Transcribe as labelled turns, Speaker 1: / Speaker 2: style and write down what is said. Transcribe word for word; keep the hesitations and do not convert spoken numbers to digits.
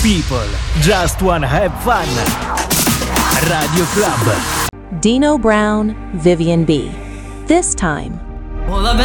Speaker 1: people just wanna have fun. Radio Club.
Speaker 2: Dino Brown, Vivian B. This time.
Speaker 3: Well, I've been